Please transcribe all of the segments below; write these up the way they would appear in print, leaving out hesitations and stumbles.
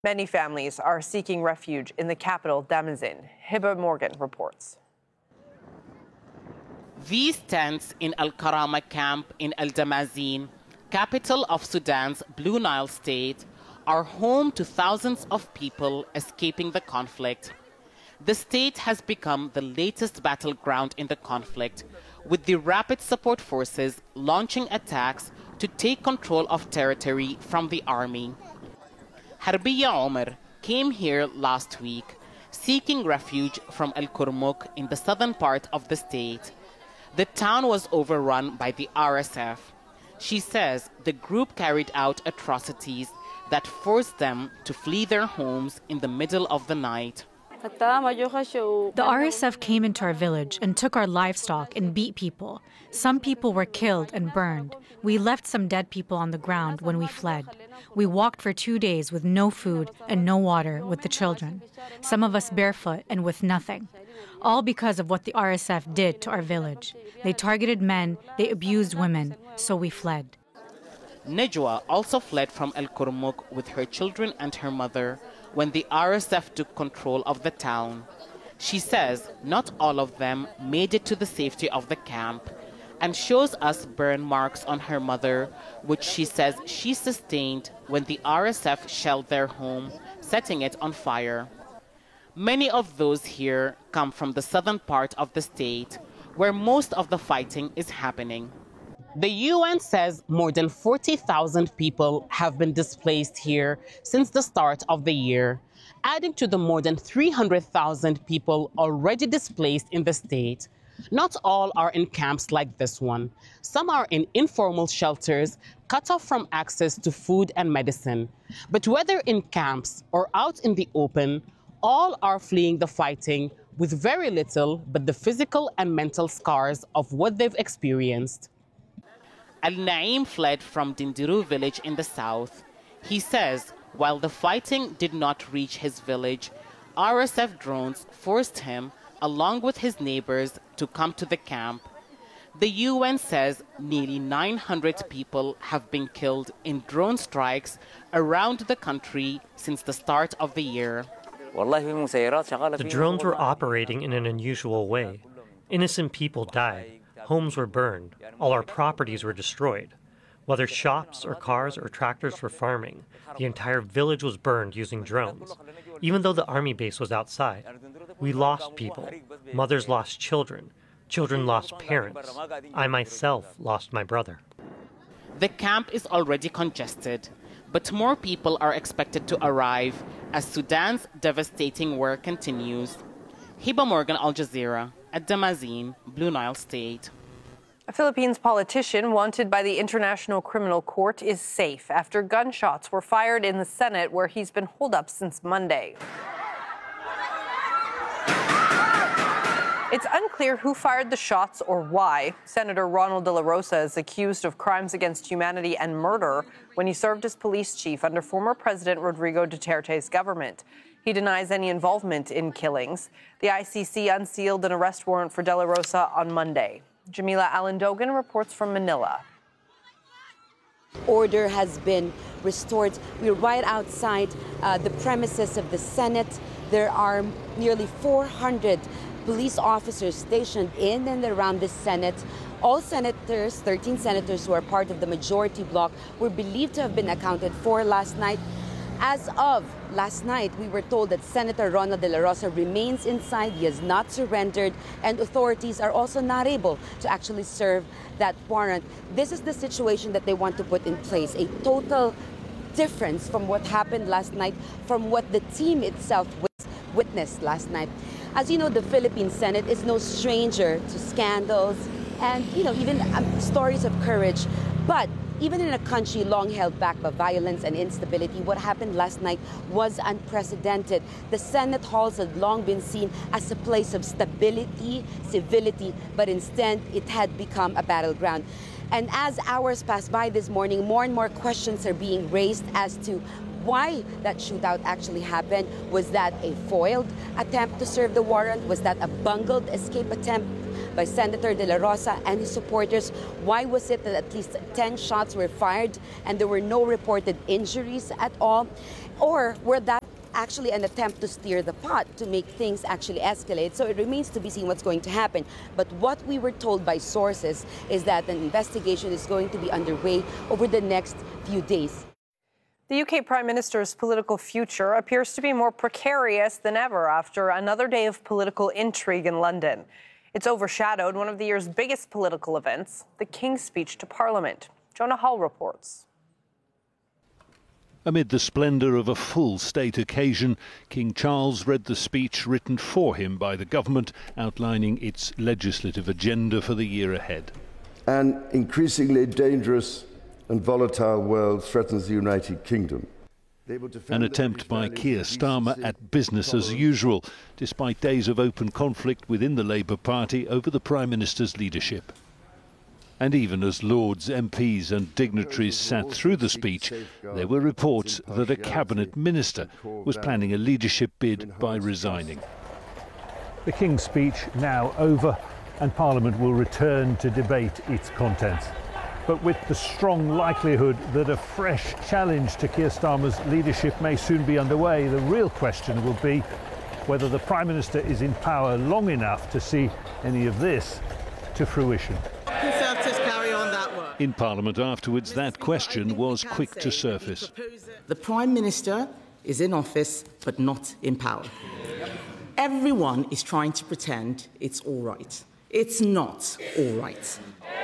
Many families are seeking refuge in the capital, Damazin. Hiba Morgan reports. These tents in Al Karama camp in Al Damazin, capital of Sudan's Blue Nile state, are home to thousands of people escaping the conflict. The state has become the latest battleground in the conflict, with the Rapid Support Forces launching attacks to take control of territory from the army. Harbiya Omar came here last week, seeking refuge from El Kurmuk in the southern part of the state. The town was overrun by the RSF. She says the group carried out atrocities that forced them to flee their homes in the middle of the night. The RSF came into our village and took our livestock and beat people. Some people were killed and burned. We left some dead people on the ground when we fled. We walked for 2 days with no food and no water with the children. Some of us barefoot and with nothing. All because of what the RSF did to our village. They targeted men, they abused women, so we fled. Nejwa also fled from El Kurmuk with her children and her mother when the RSF took control of the town. She says not all of them made it to the safety of the camp, and shows us burn marks on her mother, which she says she sustained when the RSF shelled their home, setting it on fire. Many of those here come from the southern part of the state, where most of the fighting is happening. The UN says more than 40,000 people have been displaced here since the start of the year, adding to the more than 300,000 people already displaced in the state. Not all are in camps like this one. Some are in informal shelters, cut off from access to food and medicine. But whether in camps or out in the open, all are fleeing the fighting with very little but the physical and mental scars of what they've experienced. Al-Naim fled from Dindiru village in the south. He says while the fighting did not reach his village, RSF drones forced him, along with his neighbors, to come to the camp. The UN says nearly 900 people have been killed in drone strikes around the country since the start of the year. The drones were operating in an unusual way. Innocent people died. Homes were burned. All our properties were destroyed. Whether shops or cars or tractors for farming, the entire village was burned using drones. Even though the army base was outside, we lost people. Mothers lost children. Children lost parents. I myself lost my brother. The camp is already congested, but more people are expected to arrive as Sudan's devastating war continues. Hiba Morgan, Al Jazeera, at Damazin, Blue Nile State. A Philippines politician wanted by the International Criminal Court is safe after gunshots were fired in the Senate, where he's been holed up since Monday. It's unclear who fired the shots or why. Senator Ronald De La Rosa is accused of crimes against humanity and murder when he served as police chief under former President Rodrigo Duterte's government. He denies any involvement in killings. The ICC unsealed an arrest warrant for De La Rosa on Monday. Jamila Allen-Dogan reports from Manila. Order has been restored. We're right outside the premises of the Senate. There are nearly 400 police officers stationed in and around the Senate. All senators, 13 senators who are part of the majority bloc, were believed to have been accounted for last night. As of last night, we were told that Senator Ronald De La Rosa remains inside. He has not surrendered, and authorities are also not able to actually serve that warrant. This is the situation that they want to put in place, a total difference from what happened last night, from what the team itself witnessed last night. As you know, the Philippine Senate is no stranger to scandals and, even stories of courage. But even in a country long held back by violence and instability, what happened last night was unprecedented. The Senate halls had long been seen as a place of stability, civility, but instead it had become a battleground. And as hours passed by this morning, more and more questions are being raised as to why that shootout actually happened. Was that a foiled attempt to serve the warrant? Was that a bungled escape attempt by Senator De La Rosa and his supporters? Why was it that at least 10 shots were fired and there were no reported injuries at all? or were that actually an attempt to steer the pot to make things actually escalate? So it remains to be seen what's going to happen. But what we were told by sources is that an investigation is going to be underway over the next few days. The UK Prime Minister's political future appears to be more precarious than ever after another day of political intrigue in London. It's overshadowed one of the year's biggest political events, the King's Speech to Parliament. Jonah Hull reports. Amid the splendour of a full state occasion, King Charles read the speech written for him by the government, outlining its legislative agenda for the year ahead. An increasingly dangerous and volatile world threatens the United Kingdom. An attempt by Keir Starmer at business as usual, despite days of open conflict within the Labour Party over the Prime Minister's leadership. And even as Lords, MPs and dignitaries sat through the speech, there were reports that a cabinet minister was planning a leadership bid by resigning. The King's Speech now over, and Parliament will return to debate its contents. But with the strong likelihood that a fresh challenge to Keir Starmer's leadership may soon be underway, the real question will be whether the Prime Minister is in power long enough to see any of this to fruition. Conservatives carry on that work. In Parliament afterwards, that question was quick to surface. The Prime Minister is in office, but not in power. Everyone is trying to pretend it's all right. It's not all right.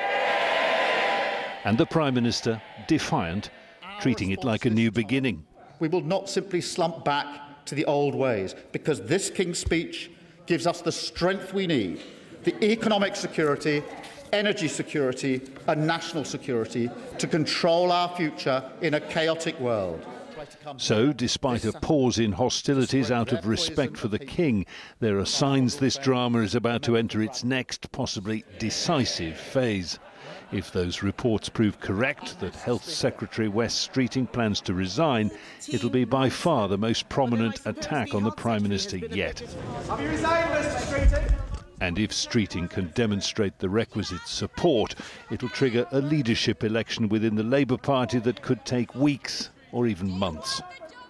And the Prime Minister, defiant, treating it like a new beginning. We will not simply slump back to the old ways, because this King's Speech gives us the strength we need, the economic security, energy security and national security to control our future in a chaotic world. So, despite a pause in hostilities out of respect for the King, there are signs this drama is about to enter its next, possibly decisive phase. If those reports prove correct that Health Secretary Wes Streeting plans to resign, it'll be by far the most prominent attack on the Prime Minister yet. Have you resigned, Mr. Streeting? And if Streeting can demonstrate the requisite support, it'll trigger a leadership election within the Labour Party that could take weeks or even months.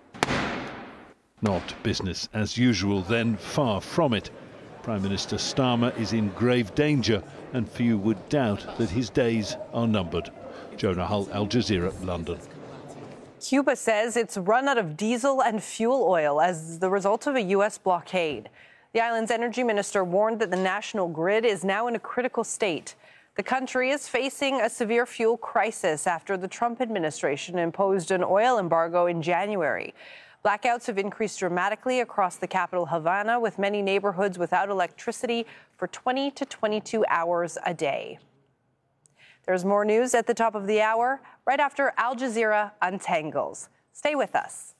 Not business as usual then, far from it. Prime Minister Starmer is in grave danger, and few would doubt that his days are numbered. Jonah Hull, Al Jazeera, London. Cuba says it's run out of diesel and fuel oil as the result of a U.S. blockade. The island's energy minister warned that the national grid is now in a critical state. The country is facing a severe fuel crisis after the Trump administration imposed an oil embargo in January. Blackouts have increased dramatically across the capital, Havana, with many neighborhoods without electricity for 20 to 22 hours a day. There's more news at the top of the hour, right after Al Jazeera untangles. Stay with us.